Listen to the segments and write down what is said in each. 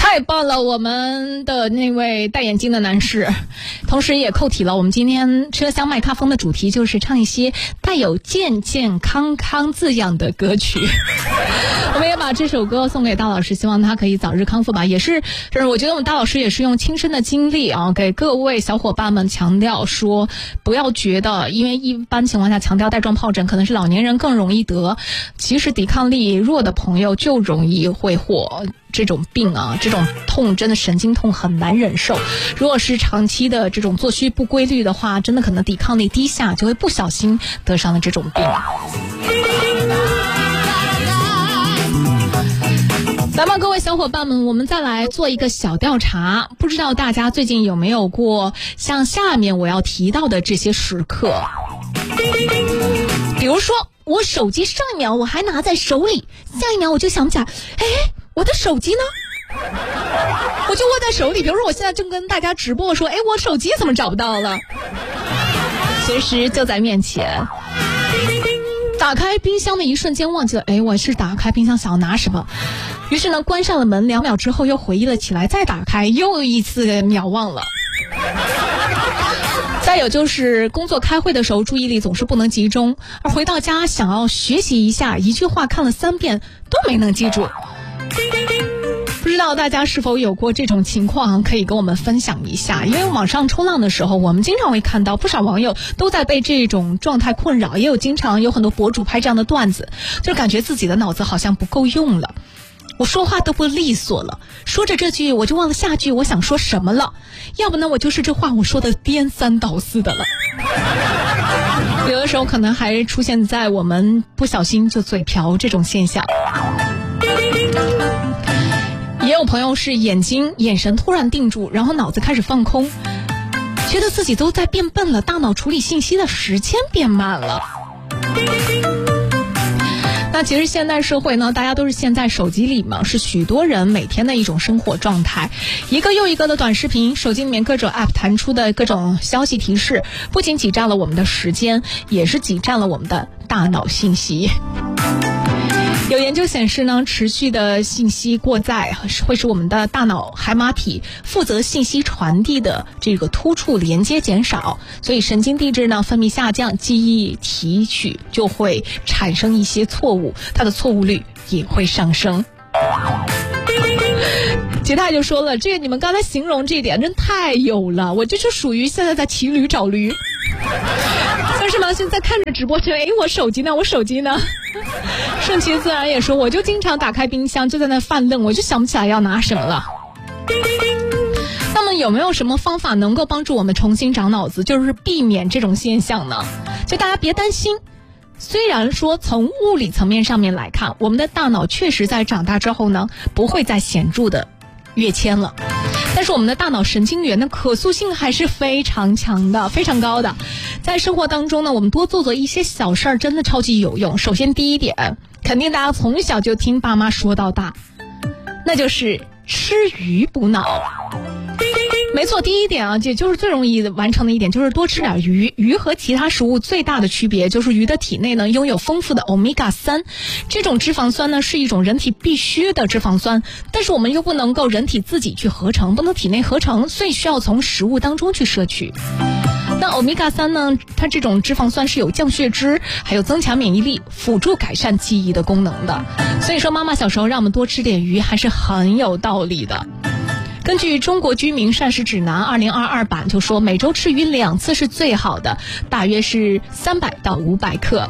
太棒了，我们的那位戴眼镜的男士，同时也扣题了我们今天车厢麦咖风的主题，就是唱一些带有健健康康字样的歌曲。我们也把这首歌送给大老师，希望他可以早日康复吧。也是我觉得我们大老师也是用亲身的经历啊，给各位小伙伴们强调说，不要觉得因为一般情况下强调带状疱疹可能是老年人更容易得，其实抵抗力弱的朋友就容易会获这种病啊，这种痛真的神经痛很难忍受。如果是长期的这种作息不规律的话，真的可能抵抗力低下，就会不小心得上了这种病。咱们各位小伙伴们，我们再来做一个小调查，不知道大家最近有没有过像下面我要提到的这些时刻。比如说我手机上一秒我还拿在手里，下一秒我就想不起来，我的手机呢？我就握在手里。比如说我现在正跟大家直播说，我手机怎么找不到了？随时就在面前。打开冰箱的一瞬间忘记了，我是打开冰箱想要拿什么，于是呢关上了门，2秒之后又回忆了起来，再打开又一次秒忘了。再有就是工作开会的时候注意力总是不能集中，而回到家想要学习一下，一句话看了3遍都没能记住。不知道大家是否有过这种情况，可以跟我们分享一下。因为网上冲浪的时候，我们经常会看到不少网友都在被这种状态困扰，也经常有很多博主拍这样的段子，就感觉自己的脑子好像不够用了，我说话都不利索了，说着这句我就忘了下句我想说什么了，要不呢我就是这话我说的颠三倒四的了。有的时候可能还出现在我们不小心就嘴瓢这种现象。也有朋友是眼神突然定住，然后脑子开始放空，觉得自己都在变笨了，大脑处理信息的时间变慢了。那其实现代社会呢，大家都是陷在手机里嘛，是许多人每天的一种生活状态。一个又一个的短视频，手机里面各种 app 弹出的各种消息提示，不仅挤占了我们的时间，也是挤占了我们的大脑信息。有研究显示呢，持续的信息过载会使我们的大脑海马体负责信息传递的这个突触连接减少，所以神经递质呢分泌下降，记忆提取就会产生一些错误，它的错误率也会上升。吉他就说了，这个你们刚才形容这一点真太有了，我就是属于现在在骑驴找驴。但是嘛，现在看着直播就我手机呢，顺其自然也说，我就经常打开冰箱就在那犯愣，我就想不起来要拿什么了。那么有没有什么方法能够帮助我们重新长脑子，就是避免这种现象呢？就大家别担心，虽然说从物理层面上面来看，我们的大脑确实在长大之后呢不会再显著的跃迁了，但是我们的大脑神经元的可塑性还是非常强的，非常高的。在生活当中呢，我们多做一些小事儿真的超级有用。首先第一点，肯定大家从小就听爸妈说到大，那就是吃鱼补脑。没错，第一点啊，也就是最容易完成的一点，就是多吃点鱼。鱼和其他食物最大的区别就是鱼的体内呢拥有丰富的欧米伽3，这种脂肪酸呢是一种人体必须的脂肪酸，但是我们又不能够人体自己去合成，不能体内合成，所以需要从食物当中去摄取。那欧米伽3呢，它这种脂肪酸是有降血脂，还有增强免疫力，辅助改善记忆的功能的。所以说妈妈小时候让我们多吃点鱼还是很有道理的。根据中国居民膳食指南2022版就说，每周吃鱼2次是最好的，大约是300到500克。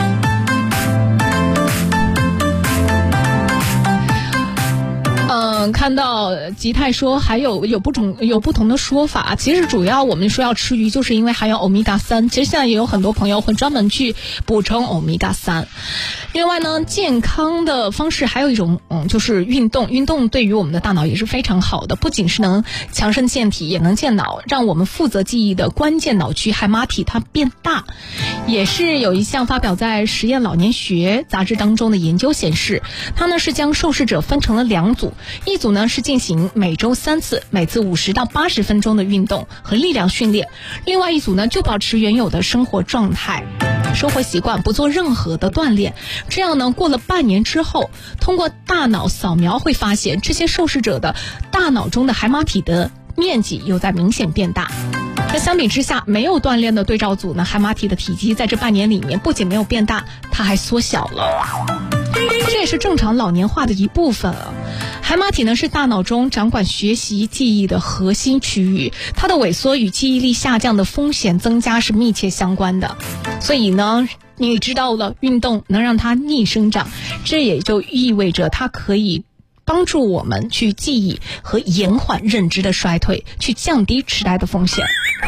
看到吉泰说还有不同的说法，其实主要我们说要吃鱼就是因为含有欧米伽3，其实现在也有很多朋友会专门去补充欧米伽3。另外呢，健康的方式还有一种就是运动对于我们的大脑也是非常好的，不仅是能强身健体，也能健脑，让我们负责记忆的关键脑区海马体它变大。也是有一项发表在《实验老年学》杂志当中的研究显示，它呢是将受试者分成了2组，一组呢是进行每周3次，每次50到80分钟的运动和力量训练，另外一组呢就保持原有的生活状态。 生活习惯，不做任何的锻炼。这样呢，过了半年之后，通过大脑扫描会发现，这些受试者的大脑中的海马体的面积又在明显变大。那相比之下，没有锻炼的对照组呢，海马体的体积在这半年里面不仅没有变大，它还缩小了。这也是正常老年化的一部分啊。海马体呢是大脑中掌管学习记忆的核心区域，它的萎缩与记忆力下降的风险增加是密切相关的。所以呢，你知道了，运动能让它逆生长，这也就意味着它可以帮助我们去记忆和延缓认知的衰退，去降低痴呆的风险。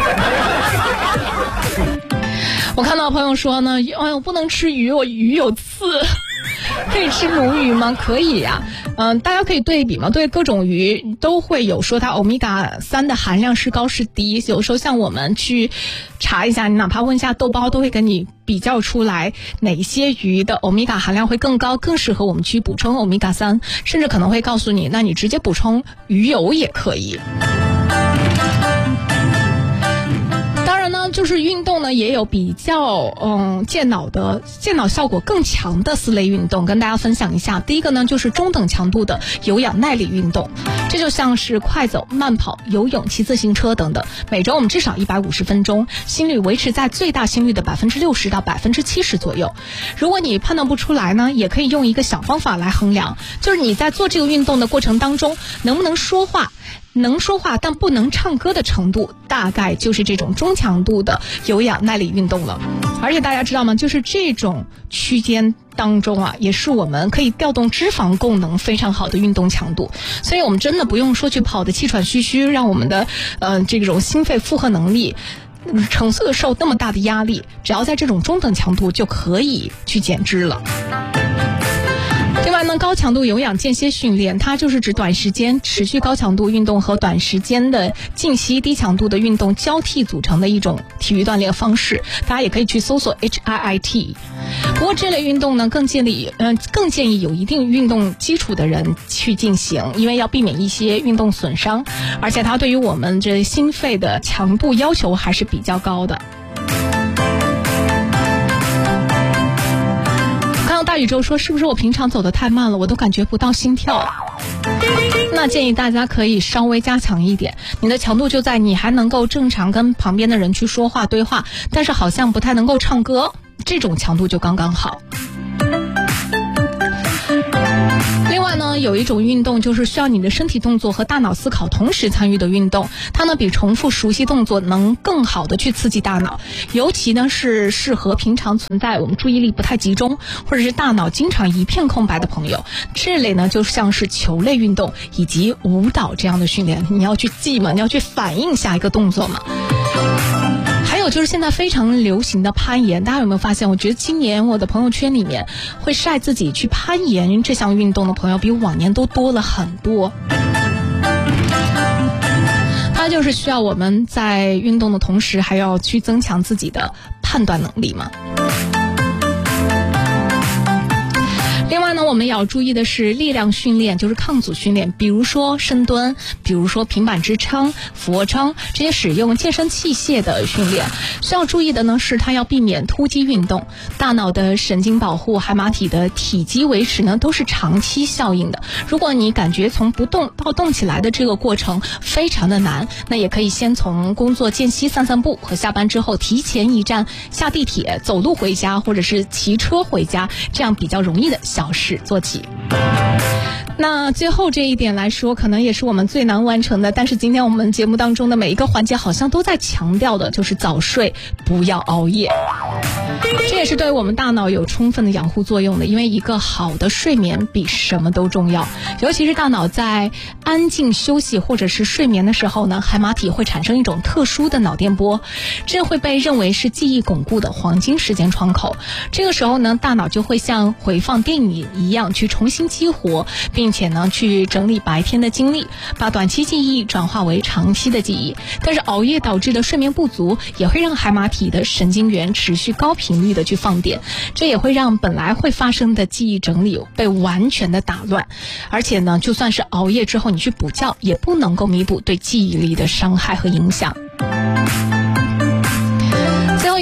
我看到朋友说呢，哎呦，不能吃鱼，我鱼有刺。可以吃鲈鱼吗？可以呀。大家可以对比嘛，对各种鱼都会有说它欧米伽3的含量是高是低。有时候像我们去查一下，你哪怕问一下豆包，都会跟你比较出来哪些鱼的欧米伽含量会更高，更适合我们去补充欧米伽3，甚至可能会告诉你，那你直接补充鱼油也可以。就是运动呢，也有比较健脑效果更强的4类运动，跟大家分享一下。第一个呢，就是中等强度的有氧耐力运动，这就像是快走、慢跑、游泳、骑自行车等等。每周我们至少150分钟，心率维持在最大心率的60%到70%左右。如果你判断不出来呢，也可以用一个小方法来衡量，就是你在做这个运动的过程当中，能不能说话。能说话但不能唱歌的程度，大概就是这种中强度的有氧耐力运动了。而且大家知道吗，就是这种区间当中啊，也是我们可以调动脂肪功能非常好的运动强度。所以我们真的不用说去跑得气喘吁吁，让我们的这种心肺负荷能力承受那么大的压力，只要在这种中等强度就可以去减脂了。另外呢，高强度有氧间歇训练，它就是指短时间持续高强度运动和短时间的静息低强度的运动交替组成的一种体育锻炼方式，大家也可以去搜索 HIIT。不过这类运动呢，更建议有一定运动基础的人去进行，因为要避免一些运动损伤，而且它对于我们这心肺的强度要求还是比较高的。大宇宙说，是不是我平常走得太慢了，我都感觉不到心跳？那建议大家可以稍微加强一点，你的强度就在你还能够正常跟旁边的人去说话对话，但是好像不太能够唱歌，这种强度就刚刚好。另外呢，有一种运动就是需要你的身体动作和大脑思考同时参与的运动，它呢比重复熟悉动作能更好的去刺激大脑，尤其呢是适合平常存在我们注意力不太集中，或者是大脑经常一片空白的朋友。这类呢就像是球类运动以及舞蹈这样的训练，你要去记嘛，你要去反应下一个动作嘛。还有就是现在非常流行的攀岩，大家有没有发现？我觉得今年我的朋友圈里面会晒自己去攀岩这项运动的朋友比往年都多了很多。它就是需要我们在运动的同时还要去增强自己的判断能力嘛。另外呢，我们也要注意的是力量训练，就是抗阻训练，比如说深蹲，比如说平板支撑、俯卧撑，这些使用健身器械的训练。需要注意的呢是它要避免突击运动，大脑的神经保护、海马体的体积维持呢都是长期效应的。如果你感觉从不动到动起来的这个过程非常的难，那也可以先从工作间隙散散步和下班之后提前一站下地铁、走路回家或者是骑车回家，这样比较容易的小事做起。那最后这一点来说，可能也是我们最难完成的，但是今天我们节目当中的每一个环节好像都在强调的，就是早睡，不要熬夜。这也是对我们大脑有充分的养护作用的，因为一个好的睡眠比什么都重要，尤其是大脑在安静休息或者是睡眠的时候呢，海马体会产生一种特殊的脑电波，这会被认为是记忆巩固的黄金时间窗口。这个时候呢，大脑就会像回放电影一样去重新激活，并且呢去整理白天的经历，把短期记忆转化为长期的记忆。但是熬夜导致的睡眠不足也会让海马体的神经元持续高频率的去放电，这也会让本来会发生的记忆整理被完全的打乱。而且呢，就算是熬夜之后你去补觉，也不能够弥补对记忆力的伤害和影响。最后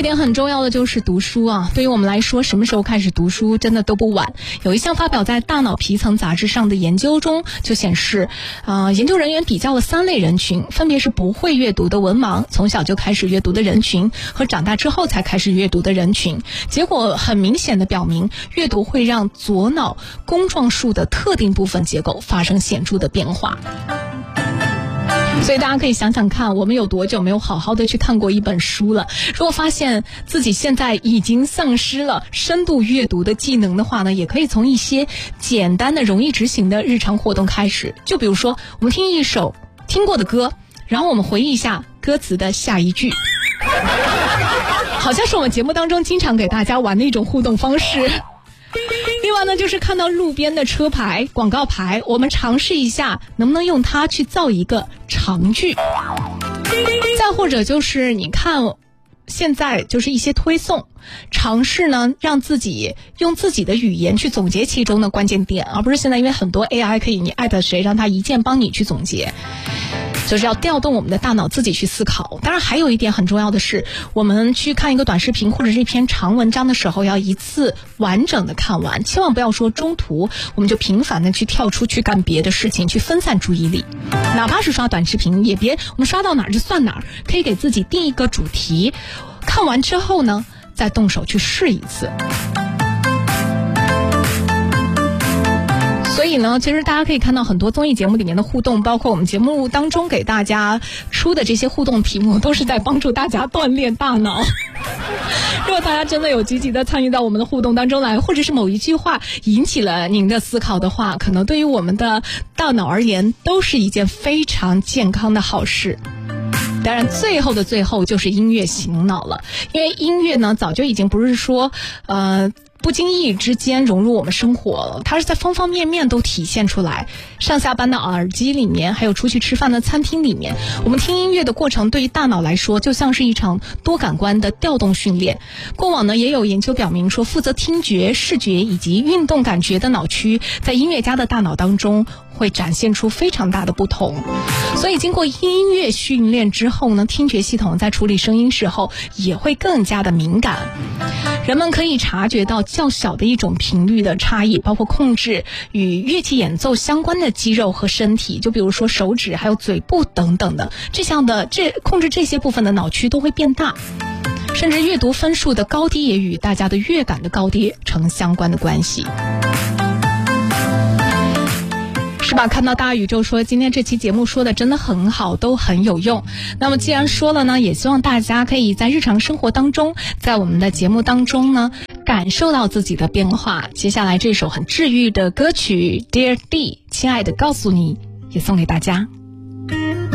一点很重要的就是读书啊，对于我们来说，什么时候开始读书真的都不晚。有一项发表在《大脑皮层》杂志上的研究中就显示，研究人员比较了3类人群，分别是不会阅读的文盲、从小就开始阅读的人群和长大之后才开始阅读的人群。结果很明显的表明，阅读会让左脑弓状束的特定部分结构发生显著的变化。所以大家可以想想看，我们有多久没有好好的去看过一本书了？如果发现自己现在已经丧失了深度阅读的技能的话呢，也可以从一些简单的容易执行的日常活动开始。就比如说我们听一首听过的歌，然后我们回忆一下歌词的下一句，好像是我们节目当中经常给大家玩的一种互动方式。另外呢，就是看到路边的车牌、广告牌，我们尝试一下能不能用它去造一个长句。再或者就是你看现在就是一些推送，尝试呢让自己用自己的语言去总结其中的关键点，而不是现在因为很多 AI 可以你艾特谁让他一键帮你去总结，就是要调动我们的大脑自己去思考。当然还有一点很重要的是，我们去看一个短视频或者是一篇长文章的时候，要一次完整的看完，千万不要说中途我们就频繁的去跳出去干别的事情，去分散注意力。哪怕是刷短视频，也别我们刷到哪儿就算哪儿，可以给自己定一个主题，看完之后呢再动手去试一次。所以呢，其实大家可以看到很多综艺节目里面的互动，包括我们节目当中给大家出的这些互动题目，都是在帮助大家锻炼大脑。如果大家真的有积极的参与到我们的互动当中来，或者是某一句话引起了您的思考的话，可能对于我们的大脑而言都是一件非常健康的好事。当然最后的最后就是音乐醒脑了，因为音乐呢早就已经不是说不经意之间融入我们生活了，它是在方方面面都体现出来。上下班的耳机里面，还有出去吃饭的餐厅里面，我们听音乐的过程对于大脑来说就像是一场多感官的调动训练。过往呢也有研究表明说，负责听觉、视觉以及运动感觉的脑区在音乐家的大脑当中会展现出非常大的不同。所以经过音乐训练之后呢，听觉系统在处理声音时候也会更加的敏感。人们可以察觉到较小的一种频率的差异，包括控制与乐器演奏相关的肌肉和身体，就比如说手指还有嘴部等等的，控制这些部分的脑区都会变大。甚至阅读分数的高低也与大家的乐感的高低成相关的关系。是吧？看到大宇宙说今天这期节目说的真的很好，都很有用。那么既然说了呢，也希望大家可以在日常生活当中，在我们的节目当中呢，感受到自己的变化。接下来这首很治愈的歌曲 Dear D 亲爱的告诉你也送给大家。